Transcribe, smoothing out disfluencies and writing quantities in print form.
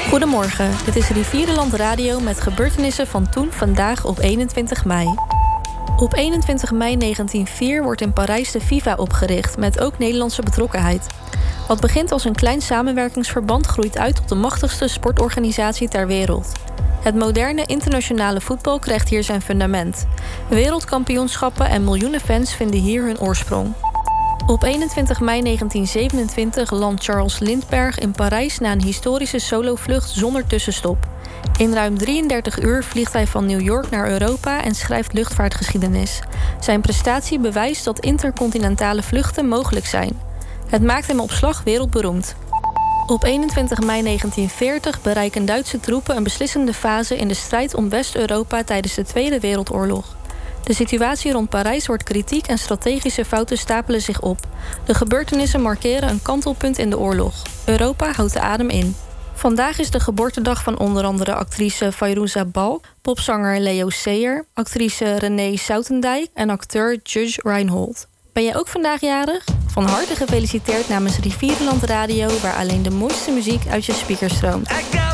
Goedemorgen, dit is Rivierenland Radio met gebeurtenissen van toen, vandaag op 21 mei. Op 21 mei 1904 wordt in Parijs de FIFA opgericht, met ook Nederlandse betrokkenheid. Wat begint als een klein samenwerkingsverband groeit uit tot de machtigste sportorganisatie ter wereld. Het moderne internationale voetbal krijgt hier zijn fundament. Wereldkampioenschappen en miljoenen fans vinden hier hun oorsprong. Op 21 mei 1927 landt Charles Lindbergh in Parijs na een historische solovlucht zonder tussenstop. In ruim 33 uur vliegt hij van New York naar Europa en schrijft luchtvaartgeschiedenis. Zijn prestatie bewijst dat intercontinentale vluchten mogelijk zijn. Het maakt hem op slag wereldberoemd. Op 21 mei 1940 bereiken Duitse troepen een beslissende fase in de strijd om West-Europa tijdens de Tweede Wereldoorlog. De situatie rond Parijs wordt kritiek en strategische fouten stapelen zich op. De gebeurtenissen markeren een kantelpunt in de oorlog. Europa houdt de adem in. Vandaag is de geboortedag van onder andere actrice Fairuza Balk, popzanger Leo Sayer, actrice Renee Soutendijk en acteur Judge Reinhold. Ben jij ook vandaag jarig? Van harte gefeliciteerd namens Rivierenland Radio, waar alleen de mooiste muziek uit je speakers stroomt.